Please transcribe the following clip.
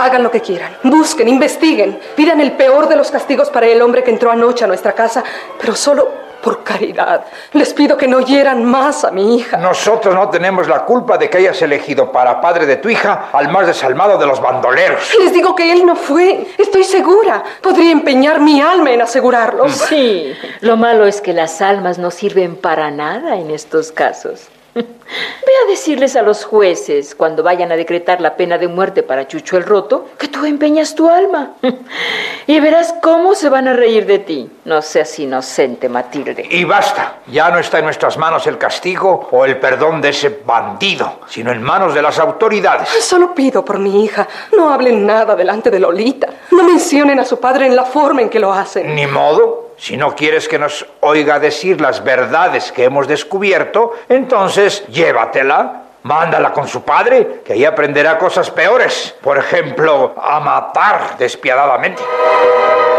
Hagan lo que quieran. Busquen, investiguen. Pidan el peor de los castigos para el hombre que entró anoche a nuestra casa, pero solo por caridad. Les pido que no hieran más a mi hija. Nosotros no tenemos la culpa de que hayas elegido para padre de tu hija al más desalmado de los bandoleros. Les digo que él no fue. Estoy segura. Podría empeñar mi alma en asegurarlo. Sí, lo malo es que las almas no sirven para nada en estos casos. Ve a decirles a los jueces, cuando vayan a decretar la pena de muerte para Chucho el Roto, que tú empeñas tu alma. Y verás cómo se van a reír de ti. No seas inocente, Matilde. Y basta. Ya no está en nuestras manos el castigo o el perdón de ese bandido, sino en manos de las autoridades. Solo pido por mi hija. No hablen nada delante de Lolita. No mencionen a su padre en la forma en que lo hacen. Ni modo. Si no quieres que nos oiga decir las verdades que hemos descubierto, entonces llévatela, mándala con su padre, que ahí aprenderá cosas peores. Por ejemplo, a matar despiadadamente.